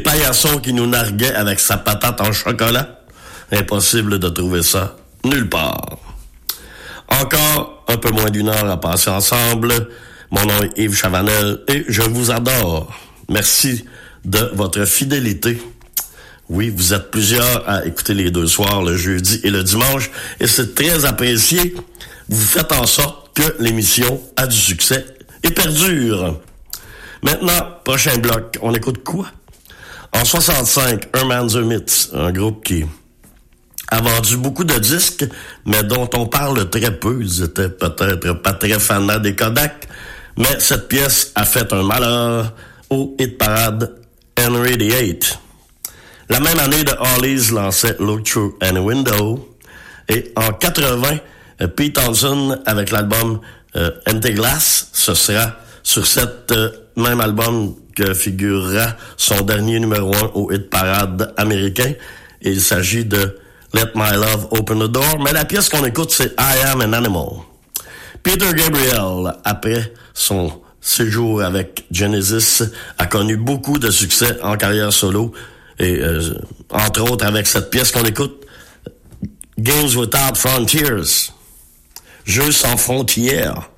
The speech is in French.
paillasson qui nous narguait avec sa patate en chocolat. Impossible de trouver ça nulle part. Encore un peu moins d'une heure à passer ensemble. Mon nom est Yves Chavanel et je vous adore. Merci de votre fidélité. Oui, vous êtes plusieurs à écouter les deux soirs, le jeudi et le dimanche, et c'est très apprécié. Vous faites en sorte que l'émission a du succès et perdure. Maintenant, prochain bloc, on écoute quoi? En 65, Herman the Myths, un groupe qui a vendu beaucoup de disques, mais dont on parle très peu. Ils étaient peut-être pas très fanats des Kodak, mais cette pièce a fait un malheur au hit parade Henry VIII. La même année, The Hollies lançait Look Through Any Window. Et en 80, Pete Townshend, avec l'album Empty Glass, ce sera sur cet même album que figurera son dernier numéro 1 au hit parade américain. Et il s'agit de Let My Love Open the Door. Mais la pièce qu'on écoute, c'est I Am an Animal. Peter Gabriel, après son séjour avec Genesis, a connu beaucoup de succès en carrière solo. Et entre autres avec cette pièce qu'on écoute, Games Without Frontiers, Jeux sans frontières.